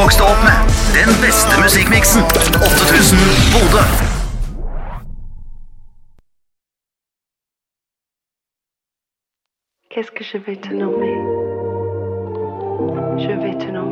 vokste opp med. Den beste musikkmiksen. 8000 Bodø. Qu'est-ce que je vais te nommer? Je vais te nommer